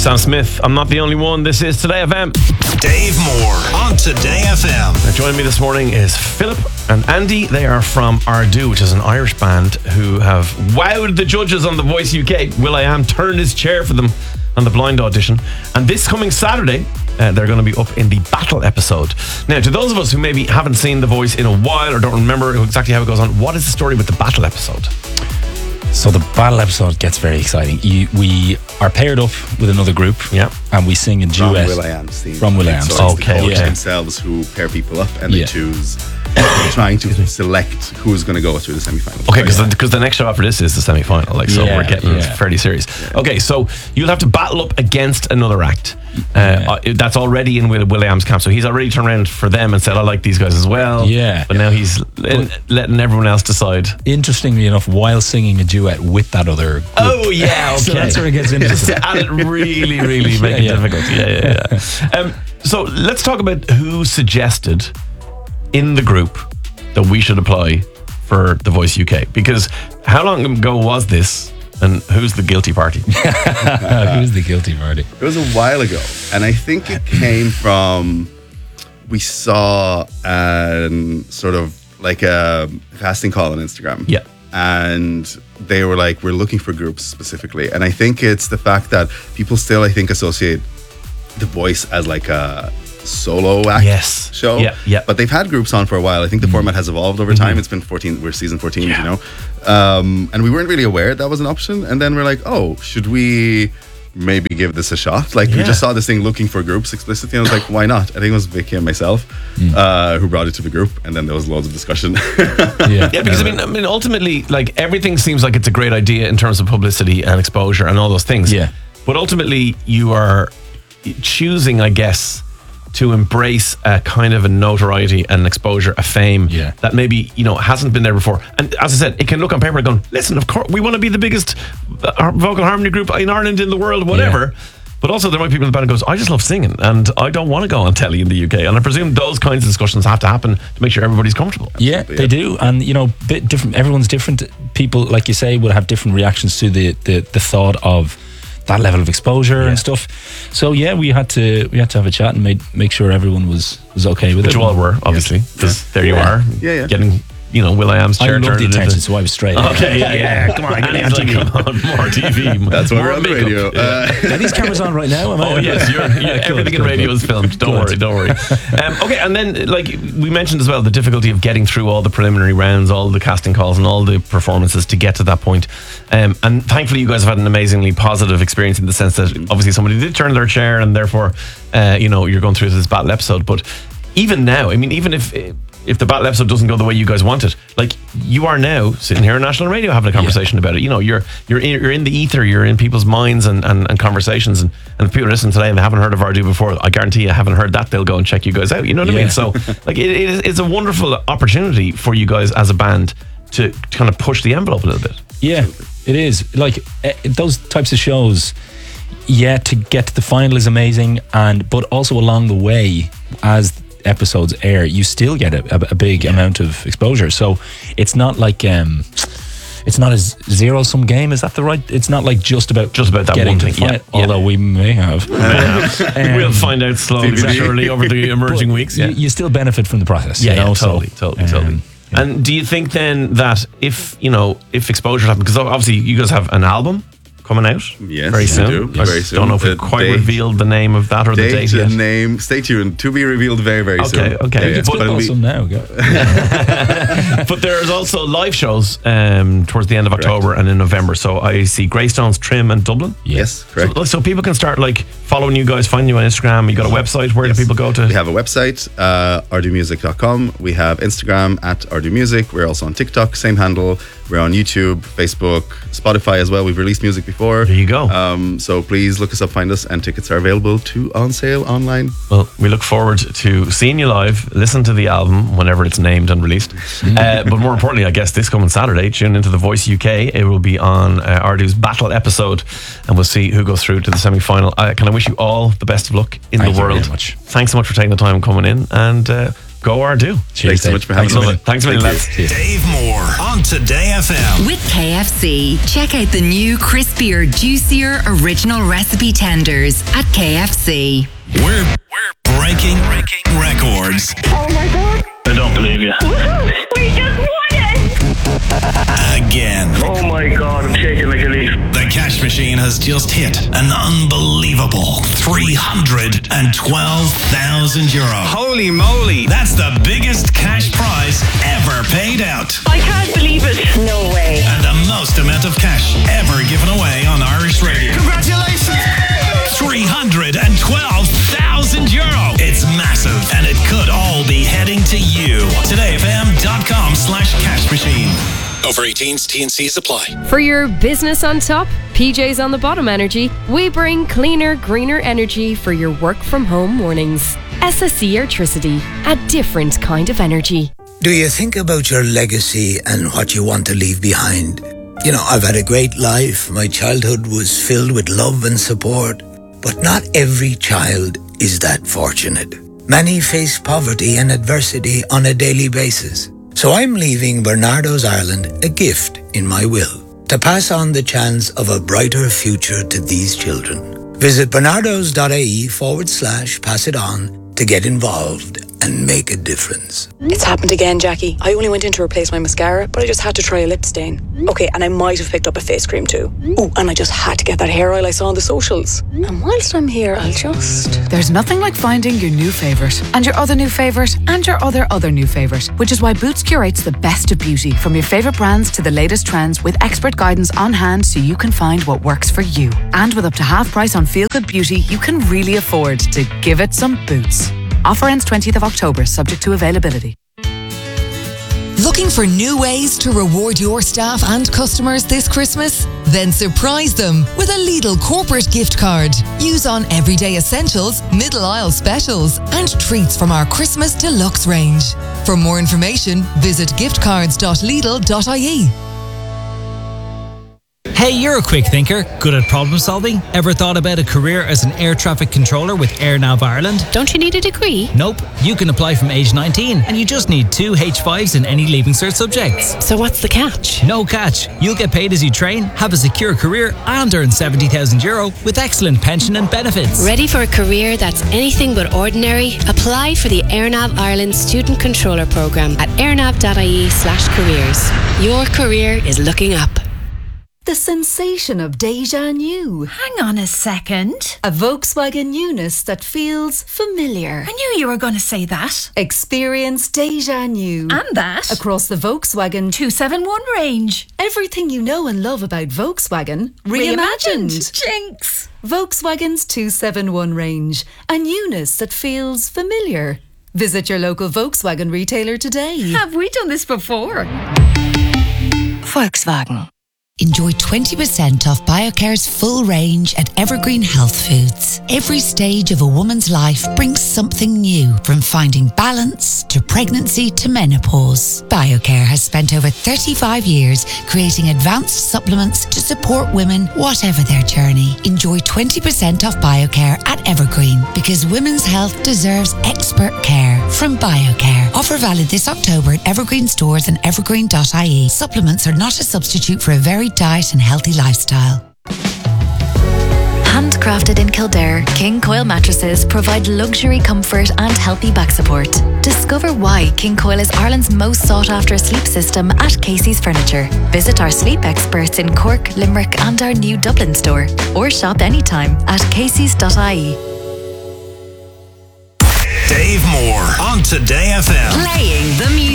Sam Smith, I'm Not the Only One. This is Today FM. Dave Moore on Today FM. Now, joining me this morning is Philip and Andy. They are from Ardú, which is an Irish band who have wowed the judges on The Voice UK. will.i.am turned his chair for them on the blind audition. And this coming Saturday, they're going to be up in the Battle episode. Now, to those of us who maybe haven't seen The Voice in a while or don't remember exactly how it goes on, what is the story with the Battle episode? So the Battle episode gets very exciting. We are paired up with another group, and we sing a duet from will.i.am's team. From will.i.am's team. So okay, it's the coach themselves who pair people up, and they choose, trying to select who's going to go through the semi-final. Okay, because the next show after this is the semi-final. So we're getting fairly serious. Yeah. Okay, so you'll have to battle up against another act. That's already in will.i.am's camp. So he's already turned around for them and said, I like these guys as well. Yeah. But now he's letting everyone else decide. Interestingly enough, while singing a duet with that other group. Oh, yeah, okay. So that's where it gets interesting. And it really, really make it difficult. Yeah. So let's talk about who suggested in the group that we should apply for The Voice UK. Because how long ago was this? And who's the guilty party? Who's the guilty party? It was a while ago, and I think it came from, we saw sort of like a casting call on Instagram. Yeah. And they were like, we're looking for groups specifically. And I think it's the fact that people still, I think, associate The Voice as like a solo act show. Yeah. But they've had groups on for a while. I think the format has evolved over time. It's been 14, we're season 14, you know. And we weren't really aware that was an option. And then we're like, oh, should we maybe give this a shot? Like, we just saw this thing looking for groups explicitly. And I was like, why not? I think it was Vicky and myself who brought it to the group. And then there was loads of discussion. Because I mean, ultimately, like, everything seems like it's a great idea in terms of publicity and exposure and all those things. Yeah. But ultimately, you are choosing, I guess, to embrace a kind of a notoriety and exposure, a fame that maybe, hasn't been there before. And as I said, it can look on paper going, listen, of course, we want to be the biggest vocal harmony group in Ireland, in the world, whatever. But also there might be people in the band who goes, I just love singing and I don't want to go on telly in the UK. And I presume those kinds of discussions have to happen to make sure everybody's comfortable. Yeah, they do. And, bit different. Everyone's different. People, like you say, will have different reactions to the thought of that level of exposure and stuff. So we had to have a chat and make sure everyone was okay with it. Which you all were, obviously, because there you are, getting will.i.am's chair. I love the attention, so I was straight. Okay, come on, get on TV. More TV. That's why we're on the radio. Are these cameras on right now? Yes, everything in radio is filmed. Don't worry. Okay, and then, like we mentioned as well, the difficulty of getting through all the preliminary rounds, all the casting calls and all the performances to get to that point. And thankfully you guys have had an amazingly positive experience in the sense that obviously somebody did turn their chair and therefore you're going through this battle episode. But even now, I mean, even if the battle episode doesn't go the way you guys want it, like, you are now sitting here on national radio having a conversation about it. You're in the ether, you're in people's minds and conversations, and if people listen today and they haven't heard of Ardú before, I guarantee you haven't heard that, they'll go and check you guys out. You know what I mean? So like, it's a wonderful opportunity for you guys as a band to kind of push the envelope a little bit. Yeah, it is. Like, those types of shows, to get to the final is amazing, but also along the way, as episodes air, you still get a big amount of exposure. So it's not like it's not a zero-sum game. Is that the right? It's not like just about that one thing. Although we may have. We'll find out slowly but surely over the emerging weeks. You still benefit from the process. Totally. And do you think then that if exposure happens, because obviously you guys have an album coming out very soon. Very soon. Don't know if we've quite revealed the name of that or the date yet. Name, stay tuned. To be revealed very, very soon. Okay. It's awesome now. But there's also live shows towards the end of October and in November. So I see Greystones, Trim and Dublin. Yes, correct. So people can start like following you guys, finding you on Instagram. You got a website. Where do people go to? We have a website, ardumusic.com. We have Instagram at ardumusic. We're also on TikTok, same handle. We're on YouTube, Facebook, Spotify as well. We've released music before. There you go. So please look us up, find us, and tickets are available on sale online. Well, we look forward to seeing you live, listen to the album whenever it's named and released. But more importantly, I guess this coming Saturday, tune into The Voice UK. It will be on Ardú's Battle episode, and we'll see who goes through to the semi-final. Can I wish you all the best of luck in the world. Very much. Thanks so much for taking the time and coming in, and go or do. Cheers, Thanks so Dave. much for having Love me. it. Thanks a million, lads. Dave Moore on Today FM. With KFC, check out the new crispier, juicier original recipe tenders at KFC. We're breaking records Oh my God. I don't believe you. We just won it. again. Oh my God, I'm shaking like a leaf. The cash machine has just hit an unbelievable €312,000. Holy moly! That's the biggest cash prize ever paid out. I can't believe it. No way. And the most amount of cash ever given away on Irish radio. Congratulations! €312,000. It's massive, and it could all be heading to you. TodayFM.com/cash machine. Over 18s, T&Cs apply. For your business on top, PJ's on the bottom energy, we bring cleaner, greener energy for your work from home mornings. SSE Airtricity, a different kind of energy. Do you think about your legacy and what you want to leave behind? You know, I've had a great life. My childhood was filled with love and support. But not every child is that fortunate. Many face poverty and adversity on a daily basis. So I'm leaving Bernardo's Ireland a gift in my will to pass on the chance of a brighter future to these children. Visit bernardos.ie/pass it on to get involved and make a difference. It's happened again, Jackie. I only went in to replace my mascara, but I just had to try a lip stain. Okay, and I might have picked up a face cream too. Oh, and I just had to get that hair oil I saw on the socials. And whilst I'm here, I'll just... There's nothing like finding your new favourite, and your other new favourite, and your other new favourite, which is why Boots curates the best of beauty, from your favourite brands to the latest trends, with expert guidance on hand so you can find what works for you. And with up to half price on Feel Good Beauty, you can really afford to give it some Boots. Offer ends 20th of October, subject to availability. Looking for new ways to reward your staff and customers this Christmas? Then surprise them with a Lidl corporate gift card. Use on everyday essentials, middle aisle specials, and treats from our Christmas Deluxe range. For more information, visit giftcards.lidl.ie. Hey, you're a quick thinker, good at problem solving. Ever thought about a career as an air traffic controller with AirNav Ireland? Don't you need a degree? Nope. You can apply from age 19 and you just need 2 H5s in any Leaving Cert subjects. So what's the catch? No catch. You'll get paid as you train, have a secure career and earn €70,000 with excellent pension and benefits. Ready for a career that's anything but ordinary? Apply for the AirNav Ireland Student Controller Programme at airnav.ie/careers. Your career is looking up. The sensation of déjà new. Hang on a second. A Volkswagen newness that feels familiar. I knew you were going to say that. Experience déjà new. And that. Across the Volkswagen 271 range. Everything you know and love about Volkswagen reimagined. Jinx. Volkswagen's 271 range. A newness that feels familiar. Visit your local Volkswagen retailer today. Have we done this before? Volkswagen. Enjoy 20% off BioCare's full range at Evergreen Health Foods. Every stage of a woman's life brings something new, from finding balance to pregnancy to menopause. BioCare has spent over 35 years creating advanced supplements to support women, whatever their journey. Enjoy 20% off BioCare at Evergreen, because women's health deserves expert care from BioCare. Offer valid this October at Evergreen stores and evergreen.ie. Supplements are not a substitute for a varied diet and healthy lifestyle. Handcrafted in Kildare, King Coil mattresses provide luxury comfort and healthy back support. Discover why King Coil is Ireland's most sought after sleep system at Casey's Furniture. Visit our sleep experts in Cork, Limerick and our new Dublin store, or shop anytime at caseys.ie. Dave Moore on Today FM. Playing the music.